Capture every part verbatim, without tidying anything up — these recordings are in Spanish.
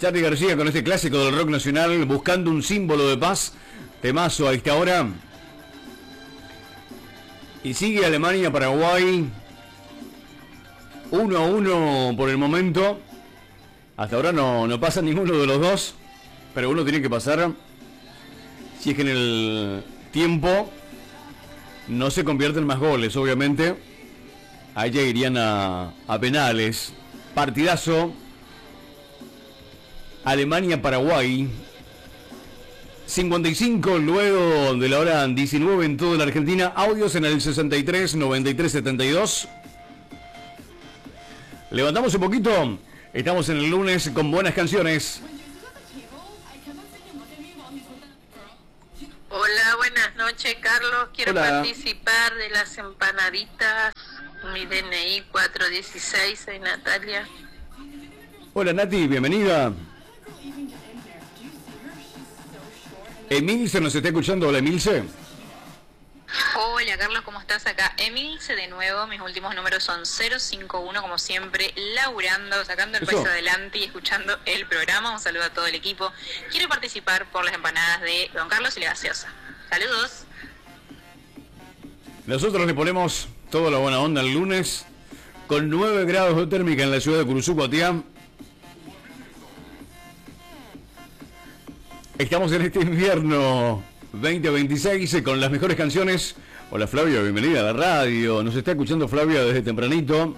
Charly García con este clásico del rock nacional, Buscando un símbolo de paz, temazo a esta hora. Y sigue Alemania-Paraguay, uno a uno por el momento. Hasta ahora no, no pasa ninguno de los dos, pero uno tiene que pasar. Si es que en el tiempo no se convierten más goles, obviamente. Allá irían a, a penales. Partidazo. Alemania-Paraguay. cincuenta y cinco luego de la hora diecinueve en toda la Argentina. Audios en el sesenta y tres, noventa y tres, setenta y dos. Levantamos un poquito. Estamos en el lunes con buenas canciones. Hola, buenas noches, Carlos. Quiero Hola. participar de las empanaditas. Mi D N I cuatro dieciséis, soy Natalia. Hola Nati, bienvenida. Emilce nos está escuchando. Hola Emilce. Hola Carlos, ¿cómo estás? Acá Emilce de nuevo, mis últimos números son cero cinco uno, como siempre, laburando, sacando el Eso. país adelante y escuchando el programa. Un saludo a todo el equipo. Quiero participar por las empanadas de Don Carlos y la gaseosa. Saludos. Nosotros le ponemos toda la buena onda el lunes con nueve grados de térmica en la ciudad de Curuzú, Coatiá. Estamos en este invierno veinte veintiséis con las mejores canciones. Hola Flavia, bienvenida a la radio. Nos está escuchando Flavia desde tempranito.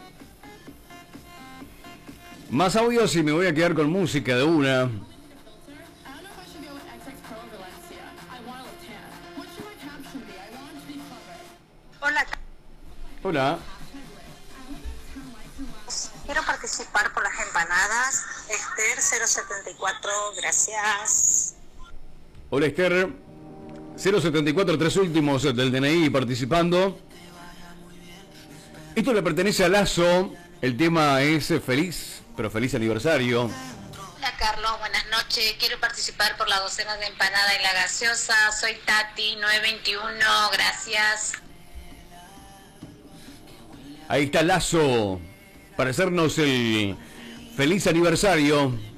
Más audios y me voy a quedar con música de una. Hola, Hola. quiero participar por las empanadas. Esther cero setenta y cuatro, gracias. Hola Esther. cero setenta y cuatro, tres últimos del D N I participando. Esto le pertenece a Lazo. El tema es feliz, pero feliz aniversario. Hola, Carlos, buenas noches. Quiero participar por la docena de empanada y la gaseosa. Soy Tati, nueve veintiuno, gracias. Ahí está Lazo para hacernos el feliz aniversario.